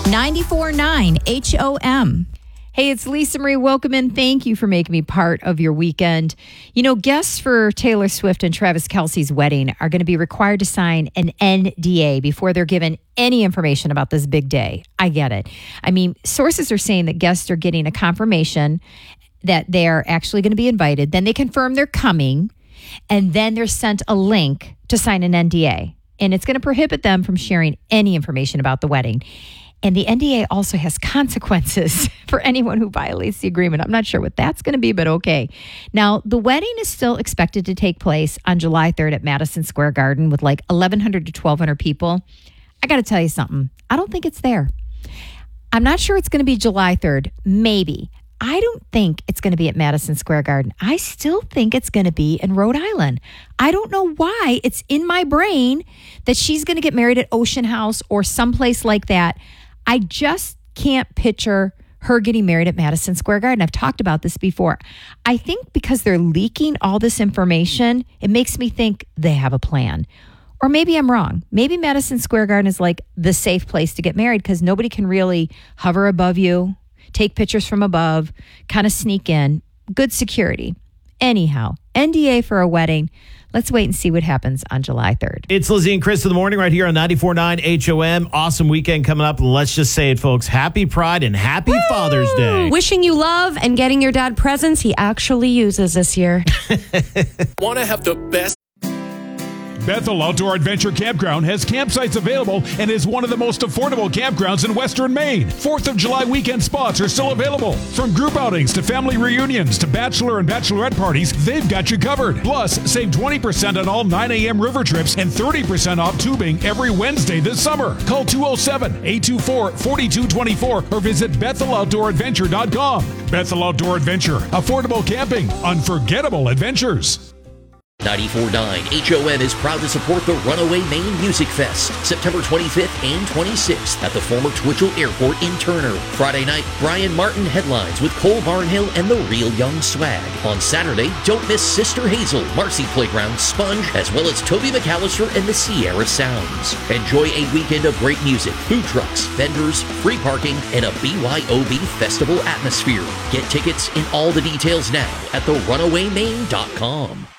94.9 HOM. Hey, it's Lisa Marie. Welcome in. Thank you for making me part of your weekend. You know, guests for Taylor Swift and Travis Kelce's wedding are going to be required to sign an NDA before they're given any information about this big day. I get it. I mean, sources are saying that guests are getting a confirmation that they're actually going to be invited. Then they confirm they're coming, and then they're sent a link to sign an NDA. And it's going to prohibit them from sharing any information about the wedding. And the NDA also has consequences for anyone who violates the agreement. I'm not sure what that's going to be, but okay. Now, the wedding is still expected to take place on July 3rd at Madison Square Garden with like 1,100 to 1,200 people. I got to tell you something. I don't think it's there. I'm not sure it's going to be July 3rd. Maybe. I don't think it's going to be at Madison Square Garden. I still think it's going to be in Rhode Island. I don't know why it's in my brain that she's going to get married at Ocean House or someplace like that. I just can't picture her getting married at Madison Square Garden. I've talked about this before. I think because they're leaking all this information, it makes me think they have a plan. Or maybe I'm wrong. Maybe Madison Square Garden is like the safe place to get married because nobody can really hover above you, take pictures from above, kind of sneak in. Good security. Anyhow, NDA for a wedding. Let's wait and see what happens on July 3rd. It's Lizzie and Chris in the morning right here on 94.9 HOM. Awesome weekend coming up. Let's just say it, folks. Happy Pride and happy Father's Day. Wishing you love and getting your dad presents he actually uses this year. Want to have the best? Bethel Outdoor Adventure Campground has campsites available and is one of the most affordable campgrounds in Western Maine. 4th of July weekend spots are still available. From group outings to family reunions to bachelor and bachelorette parties, they've got you covered. Plus, save 20% on all 9 a.m. river trips and 30% off tubing every Wednesday this summer. Call 207-824-4224 or visit BethelOutdoorAdventure.com. Bethel Outdoor Adventure. Affordable camping. Unforgettable adventures. 94.9 HOM is proud to support the Runaway Maine Music Fest, September 25th and 26th at the former Twitchell Airport in Turner. Friday night, Brian Martin headlines with Cole Barnhill and the Real Young Swag. On Saturday, don't miss Sister Hazel, Marcy Playground, Sponge, as well as Toby McAllister and the Sierra Sounds. Enjoy a weekend of great music, food trucks, vendors, free parking, and a BYOB festival atmosphere. Get tickets and all the details now at therunawaymaine.com.